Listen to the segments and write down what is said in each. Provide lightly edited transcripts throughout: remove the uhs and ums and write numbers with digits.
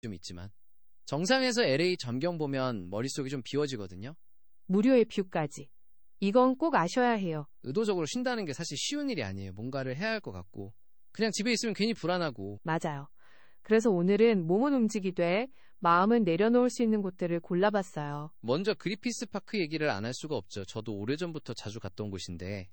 좀 있지만 정상에서 LA 전경 보면 머릿속이 좀 비워지거든요. 무료의 뷰까지. 이건 꼭 아셔야 해요. 의도적으로 쉰다는 게 사실 쉬운 일이 아니에요. 뭔가를 해야 할 것 같고 그냥 집에 있으면 괜히 불안하고. 맞아요. 그래서 오늘은 몸은 움직이되 마음은 내려놓을 수 있는 곳들을 골라봤어요. 먼저 그리피스 파크 얘기를 안 할 수가 없죠. 저도 오래전부터 자주 갔던 곳인데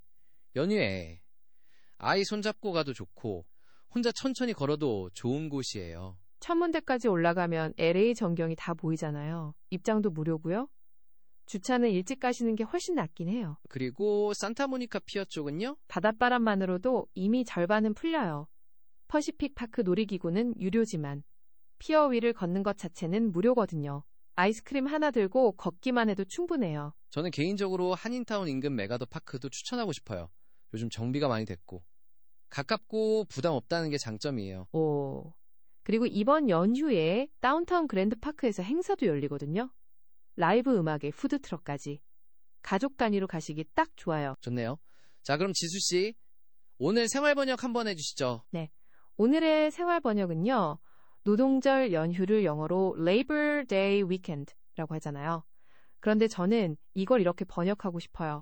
연휴에 아이 손잡고 가도 좋고 혼자 천천히 걸어도 좋은 곳이에요. 천문대까지 올라가면 LA 전경이 다 보이잖아요. 입장도 무료고요. 주차는 일찍 가시는 게 훨씬 낫긴 해요. 그리고 산타모니카 피어 쪽은요? 바닷바람만으로도 이미 절반은 풀려요. 퍼시픽 파크 놀이기구는 유료지만 피어 위를 걷는 것 자체는 무료거든요. 아이스크림 하나 들고 걷기만 해도 충분해요. 저는 개인적으로 한인타운 인근 메가더 파크도 추천하고 싶어요. 요즘 정비가 많이 됐고 가깝고 부담 없다는 게 장점이에요. 오. 그리고 이번 연휴에 다운타운 그랜드 파크에서 행사도 열리거든요. 라이브 음악에 푸드트럭까지. 가족 단위로 가시기 딱 좋아요. 좋네요. 자, 그럼 지수씨 오늘 생활번역 한번 해주시죠. 네. 오늘의 생활 번역은요. 노동절 연휴를 영어로 Labor Day Weekend라고 하잖아요. 그런데 저는 이걸 이렇게 번역하고 싶어요.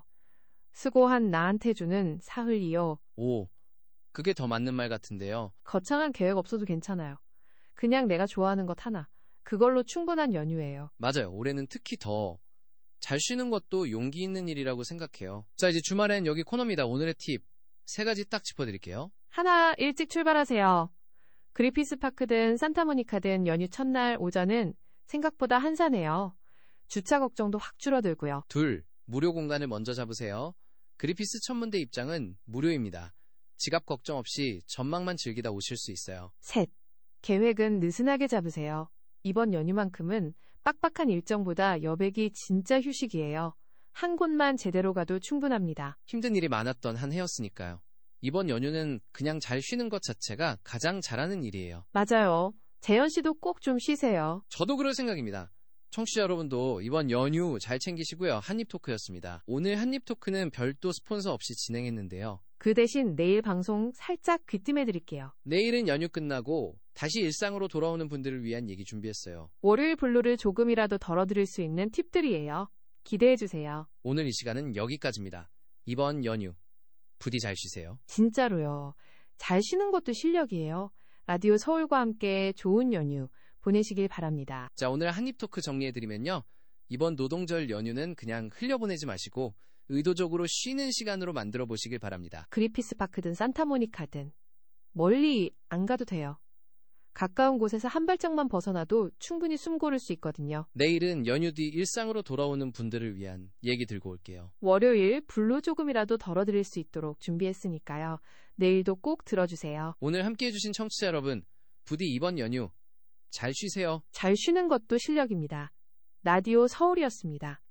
수고한 나한테 주는 사흘이요. 오, 그게 더 맞는 말 같은데요. 거창한 계획 없어도 괜찮아요. 그냥 내가 좋아하는 것 하나. 그걸로 충분한 연휴예요. 맞아요. 올해는 특히 더 잘 쉬는 것도 용기 있는 일이라고 생각해요. 자, 이제 주말엔 여기 코너입니다. 오늘의 팁 3가지 딱 짚어드릴게요. 하나, 일찍 출발하세요. 그리피스 파크든 산타모니카든 연휴 첫날 오전은 생각보다 한산해요. 주차 걱정도 확 줄어들고요. 2, 무료 공간을 먼저 잡으세요. 그리피스 천문대 입장은 무료입니다. 지갑 걱정 없이 전망만 즐기다 오실 수 있어요. 3, 계획은 느슨하게 잡으세요. 이번 연휴만큼은 빡빡한 일정보다 여백이 진짜 휴식이에요. 한 곳만 제대로 가도 충분합니다. 힘든 일이 많았던 한 해였으니까요. 이번 연휴는 그냥 잘 쉬는 것 자체가 가장 잘하는 일이에요. 맞아요. 재현 씨도 꼭 좀 쉬세요. 저도 그럴 생각입니다. 청취자 여러분도 이번 연휴 잘 챙기시고요. 한입토크였습니다. 오늘 한입토크는 별도 스폰서 없이 진행했는데요. 그 대신 내일 방송 살짝 귀띔해드릴게요. 내일은 연휴 끝나고 다시 일상으로 돌아오는 분들을 위한 얘기 준비했어요. 월요일 블루를 조금이라도 덜어드릴 수 있는 팁들이에요. 기대해주세요. 오늘 이 시간은 여기까지입니다. 이번 연휴 부디 잘 쉬세요. 진짜로요. 잘 쉬는 것도 실력이에요. 라디오 서울과 함께 좋은 연휴 보내시길 바랍니다. 자, 오늘 한입토크 정리해드리면요. 이번 노동절 연휴는 그냥 흘려보내지 마시고 의도적으로 쉬는 시간으로 만들어 보시길 바랍니다. 그리피스 파크든 산타모니카든 멀리 안 가도 돼요. 가까운 곳에서 한 발짝만 벗어나도 충분히 숨 고를 수 있거든요. 내일은 연휴 뒤 일상으로 돌아오는 분들을 위한 얘기 들고 올게요. 월요일 블루 조금이라도 덜어드릴 수 있도록 준비했으니까요. 내일도 꼭 들어주세요. 오늘 함께해주신 청취자 여러분, 부디 이번 연휴 잘 쉬세요. 잘 쉬는 것도 실력입니다. 라디오 서울이었습니다.